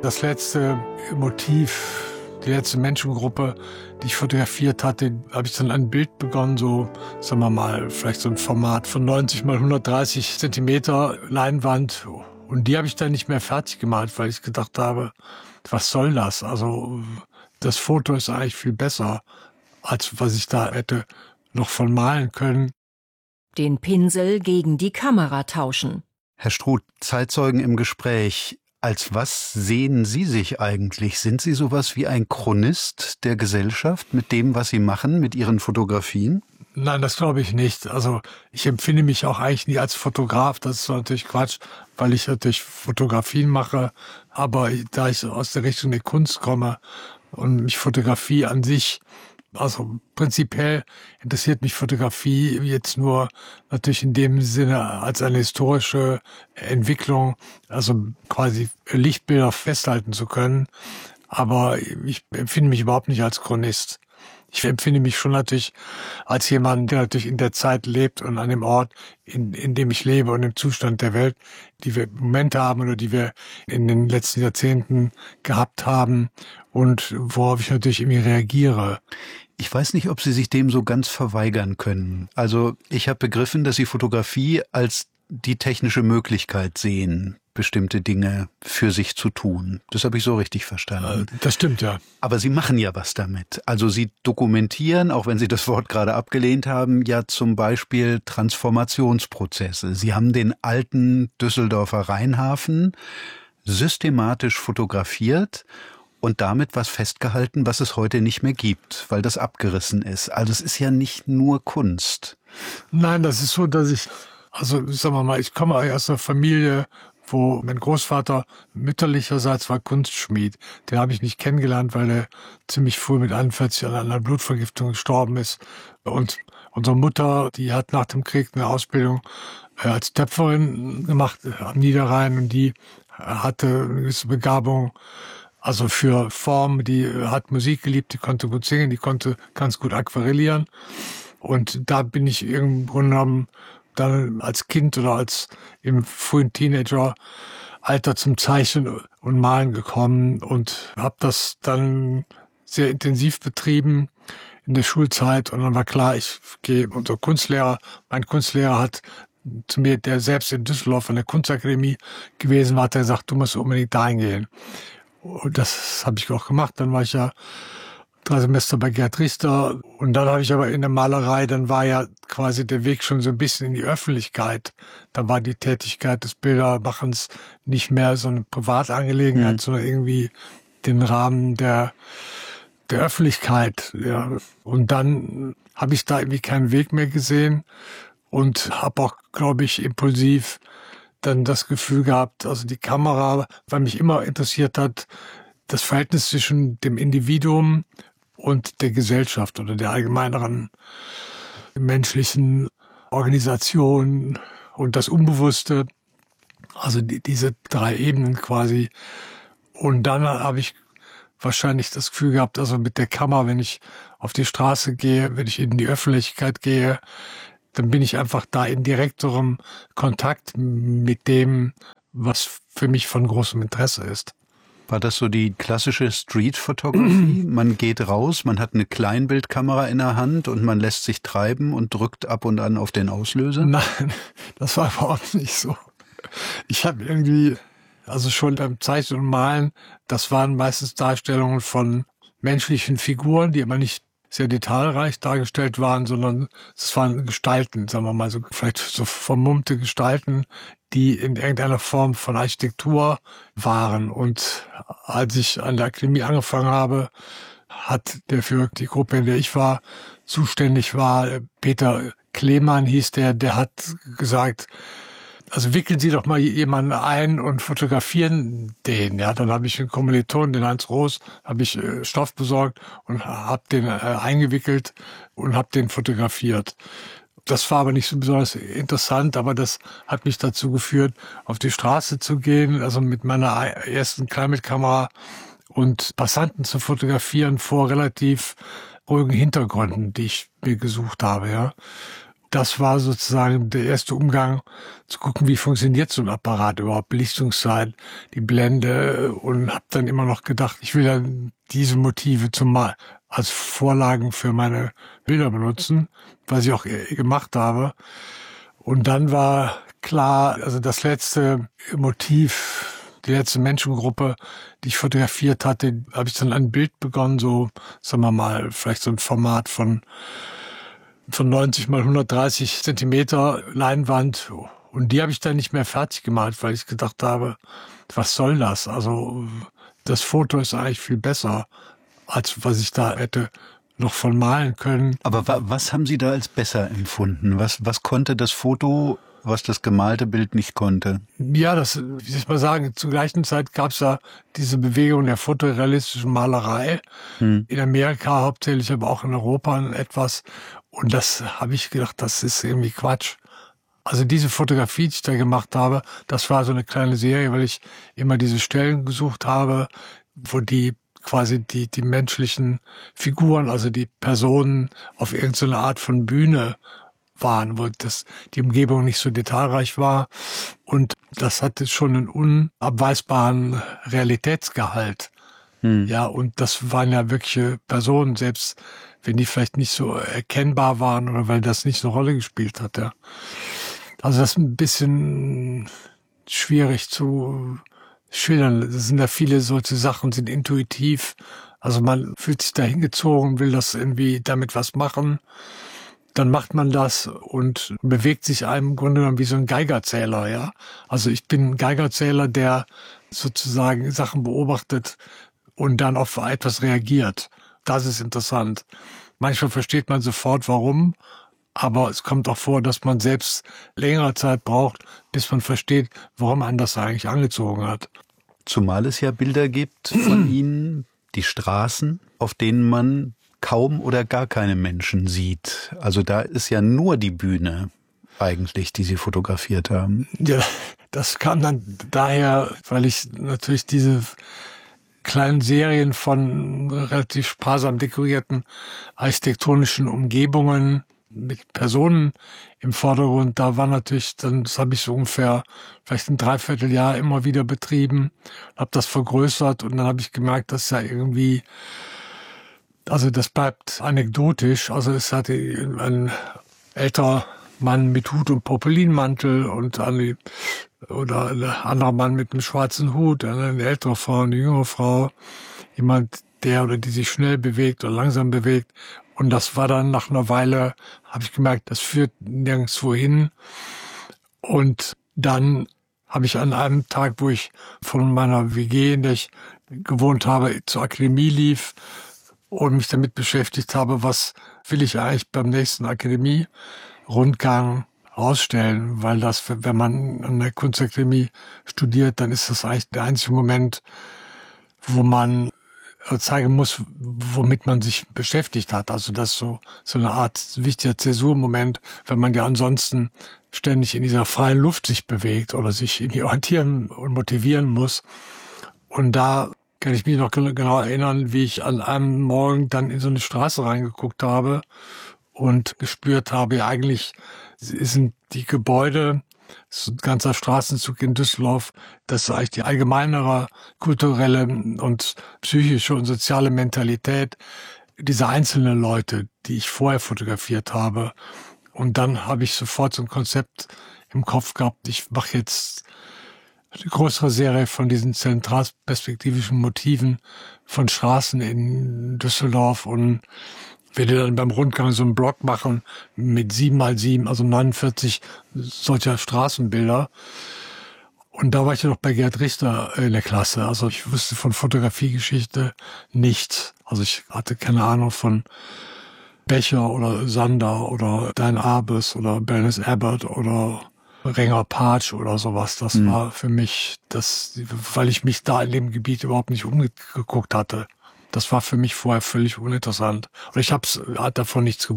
Das letzte Motiv, die letzte Menschengruppe, die ich fotografiert hatte, habe ich dann ein Bild begonnen, so, sagen wir mal, vielleicht so ein Format von 90 mal 130 Zentimeter Leinwand. Und die habe ich dann nicht mehr fertig gemalt, weil ich gedacht habe, was soll das? Also das Foto ist eigentlich viel besser, als was ich da hätte noch von malen können. Den Pinsel gegen die Kamera tauschen. Herr Struth, Zeitzeugen im Gespräch. Als was sehen Sie sich eigentlich? Sind Sie sowas wie ein Chronist der Gesellschaft mit dem, was Sie machen, mit Ihren Fotografien? Nein, das glaube ich nicht. Also ich empfinde mich auch eigentlich nie als Fotograf. Das ist natürlich Quatsch, weil ich natürlich Fotografien mache. Aber da ich aus der Richtung der Kunst komme und mich Fotografie an sich, also prinzipiell interessiert mich Fotografie jetzt nur natürlich in dem Sinne als eine historische Entwicklung, also quasi Lichtbilder festhalten zu können. Aber ich empfinde mich überhaupt nicht als Chronist. Ich empfinde mich schon natürlich als jemand, der natürlich in der Zeit lebt und an dem Ort, in dem ich lebe und im Zustand der Welt, die wir im Moment haben oder die wir in den letzten Jahrzehnten gehabt haben und worauf ich natürlich irgendwie reagiere. Ich weiß nicht, ob Sie sich dem so ganz verweigern können. Also ich habe begriffen, dass Sie Fotografie als die technische Möglichkeit sehen, bestimmte Dinge für sich zu tun. Das habe ich so richtig verstanden. Das stimmt, ja. Aber Sie machen ja was damit. Also Sie dokumentieren, auch wenn Sie das Wort gerade abgelehnt haben, ja zum Beispiel Transformationsprozesse. Sie haben den alten Düsseldorfer Rheinhafen systematisch fotografiert und damit was festgehalten, was es heute nicht mehr gibt, weil das abgerissen ist. Also es ist ja nicht nur Kunst. Nein, das ist so, dass ich sagen wir mal, ich komme aus einer Familie, wo mein Großvater mütterlicherseits war Kunstschmied. Den habe ich nicht kennengelernt, weil er ziemlich früh mit 41 an einer Blutvergiftung gestorben ist. Und unsere Mutter, die hat nach dem Krieg eine Ausbildung als Töpferin gemacht am Niederrhein und die hatte eine gewisse Begabung, also für Form, die hat Musik geliebt, die konnte gut singen, die konnte ganz gut aquarellieren. Und da bin ich im Grunde genommen dann als Kind oder als im frühen Teenageralter zum Zeichnen und Malen gekommen und habe das dann sehr intensiv betrieben in der Schulzeit. Und dann war klar, ich gehe unter Kunstlehrer. Mein Kunstlehrer hat zu mir, der selbst in Düsseldorf an der Kunstakademie gewesen war, hat er gesagt, du musst unbedingt dahin gehen. Und das habe ich auch gemacht. Dann war ich ja 3 Semester bei Gerd Richter. Und dann habe ich aber in der Malerei, dann war ja quasi der Weg schon so ein bisschen in die Öffentlichkeit. Da war die Tätigkeit des Bildermachens nicht mehr so eine Privatangelegenheit, sondern irgendwie den Rahmen der Öffentlichkeit. Ja. Und dann habe ich da irgendwie keinen Weg mehr gesehen und habe auch, glaube ich, impulsiv dann das Gefühl gehabt, also die Kamera, weil mich immer interessiert hat, das Verhältnis zwischen dem Individuum und der Gesellschaft oder der allgemeineren menschlichen Organisation und das Unbewusste, also diese 3 Ebenen quasi. Und dann habe ich wahrscheinlich das Gefühl gehabt, also mit der Kamera, wenn ich auf die Straße gehe, wenn ich in die Öffentlichkeit gehe, dann bin ich einfach da in direkterem Kontakt mit dem, was für mich von großem Interesse ist. War das so die klassische Street-Fotografie? Man geht raus, man hat eine Kleinbildkamera in der Hand und man lässt sich treiben und drückt ab und an auf den Auslöser? Nein, das war überhaupt nicht so. Ich habe irgendwie, also schon beim Zeichnen und Malen, das waren meistens Darstellungen von menschlichen Figuren, die aber nicht sehr detailreich dargestellt waren, sondern es waren Gestalten, sagen wir mal, so vielleicht so vermummte Gestalten, die in irgendeiner Form von Architektur waren. Und als ich an der Akademie angefangen habe, hat der für die Gruppe, in der ich war, zuständig war, Peter Klemann hieß der hat gesagt, also wickeln Sie doch mal jemanden ein und fotografieren den. Ja, dann habe ich einen Kommiliton, den Heinz Roos, habe ich Stoff besorgt und habe den eingewickelt und habe den fotografiert. Das war aber nicht so besonders interessant, aber das hat mich dazu geführt, auf die Straße zu gehen, also mit meiner ersten Kleinbildkamera und Passanten zu fotografieren vor relativ ruhigen Hintergründen, die ich mir gesucht habe, ja. das war sozusagen der erste Umgang, zu gucken, wie funktioniert so ein Apparat überhaupt, Belichtungszeit, die Blende, und habe dann immer noch gedacht, ich will ja diese Motive als Vorlagen für meine Bilder benutzen, was ich auch gemacht habe. Und dann war klar, also das letzte Motiv, die letzte Menschengruppe, die ich fotografiert hatte, habe ich dann ein Bild begonnen, so, sagen wir mal, vielleicht so ein Format von 90 mal 130 Zentimeter Leinwand. Und die habe ich dann nicht mehr fertig gemalt, weil ich gedacht habe, was soll das? Also das Foto ist eigentlich viel besser, als was ich da hätte noch von malen können. Aber was haben Sie da als besser empfunden? Was konnte das Foto, was das gemalte Bild nicht konnte? Ja, wie soll ich mal sagen, zur gleichen Zeit gab es ja diese Bewegung der fotorealistischen Malerei. In Amerika hauptsächlich, aber auch in Europa etwas. Und das habe ich gedacht, das ist irgendwie Quatsch. Also diese Fotografie, die ich da gemacht habe, das war so eine kleine Serie, weil ich immer diese Stellen gesucht habe, wo die quasi die menschlichen Figuren, also die Personen auf irgendeine Art von Bühne waren, wo die Umgebung nicht so detailreich war. Und das hatte schon einen unabweisbaren Realitätsgehalt. Ja, und das waren ja wirkliche Personen, selbst wenn die vielleicht nicht so erkennbar waren oder weil das nicht so eine Rolle gespielt hat. Ja. Also das ist ein bisschen schwierig zu schildern. Es sind da viele solche Sachen, sind intuitiv. Also man fühlt sich da hingezogen, will das irgendwie damit was machen. Dann macht man das und bewegt sich einem im Grunde genommen wie so ein Geigerzähler, ja. Also ich bin ein Geigerzähler, der sozusagen Sachen beobachtet und dann auf etwas reagiert. Das ist interessant. Manchmal versteht man sofort, warum, aber es kommt auch vor, dass man selbst längere Zeit braucht, bis man versteht, warum man das eigentlich angezogen hat. Zumal es ja Bilder gibt von Ihnen, die Straßen, auf denen man kaum oder gar keine Menschen sieht. Also da ist ja nur die Bühne eigentlich, die Sie fotografiert haben. Ja, das kam dann daher, weil ich natürlich diese kleinen Serien von relativ sparsam dekorierten architektonischen Umgebungen mit Personen im Vordergrund, da war natürlich, das habe ich so ungefähr vielleicht ein Dreivierteljahr immer wieder betrieben, habe das vergrößert und dann habe ich gemerkt, dass ja irgendwie, also das bleibt anekdotisch, also es hatte ein älterer Mann mit Hut und Poppelinmantel und oder ein anderer Mann mit einem schwarzen Hut, eine ältere Frau, eine jüngere Frau, jemand, der oder die sich schnell bewegt oder langsam bewegt. Und das war dann nach einer Weile, habe ich gemerkt, das führt nirgendwo hin. Und dann habe ich an einem Tag, wo ich von meiner WG, in der ich gewohnt habe, zur Akademie lief und mich damit beschäftigt habe, was will ich eigentlich beim nächsten Akademie-Rundgang ausstellen, weil das, wenn man an der Kunstakademie studiert, dann ist das eigentlich der einzige Moment, wo man zeigen muss, womit man sich beschäftigt hat. Also das ist so eine Art wichtiger Zäsurmoment, wenn man ja ansonsten ständig in dieser freien Luft sich bewegt oder sich irgendwie orientieren und motivieren muss. Und da kann ich mich noch genau erinnern, wie ich an einem Morgen dann in so eine Straße reingeguckt habe und gespürt habe, ja, eigentlich sind die Gebäude, das ist ein ganzer Straßenzug in Düsseldorf, das ist eigentlich die allgemeinere kulturelle und psychische und soziale Mentalität dieser einzelnen Leute, die ich vorher fotografiert habe. Und dann habe ich sofort so ein Konzept im Kopf gehabt, ich mache jetzt eine größere Serie von diesen zentralperspektivischen Motiven von Straßen in Düsseldorf und werde dann beim Rundgang so einen Block machen mit 7x7, also 49 solcher Straßenbilder. Und da war ich ja noch bei Gerd Richter in der Klasse. Also ich wusste von Fotografiegeschichte nichts. Also ich hatte keine Ahnung von Becher oder Sander oder Dan Arbus oder Bernice Abbott oder Renger Patsch oder sowas. Das war für mich, weil ich mich da in dem Gebiet überhaupt nicht umgeguckt hatte. Das war für mich vorher völlig uninteressant. Und ich habe davon nichts gewusst.